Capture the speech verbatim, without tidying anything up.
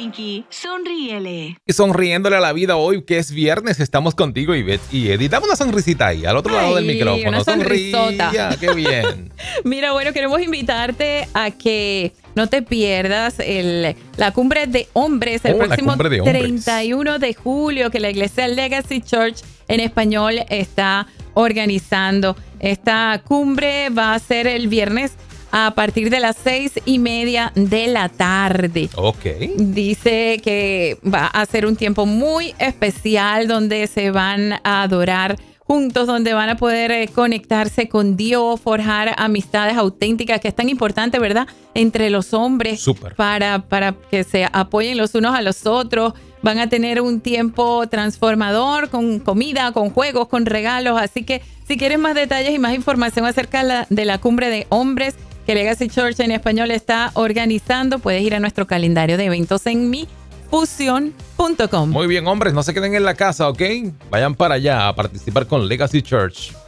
Pinky, sonríele. Y sonriéndole a la vida hoy, que es viernes, estamos contigo, Ivette y Eddie. Dame una sonrisita ahí, al otro Ay, lado del micrófono. una sonrisota. Sonría, qué bien. Mira, bueno, queremos invitarte a que no te pierdas el, la cumbre de hombres el Oh, la próximo cumbre de hombres. treinta y uno de julio, que la iglesia Legacy Church en español está organizando. Esta cumbre va a ser el viernes a partir de las seis y media de la tarde. Ok. Dice que va a ser un tiempo muy especial donde se van a adorar juntos, donde van a poder eh, conectarse con Dios, forjar amistades auténticas, que es tan importante, ¿verdad? Entre los hombres. Súper. Para, para que se apoyen los unos a los otros. Van a tener un tiempo transformador con comida, con juegos, con regalos. Así que si quieres más detalles y más información acerca de la, de la cumbre de hombres que Legacy Church en español está organizando, puedes ir a nuestro calendario de eventos en mi fusión punto com. Muy bien, hombres, no se queden en la casa, ¿ok? Vayan para allá a participar con Legacy Church.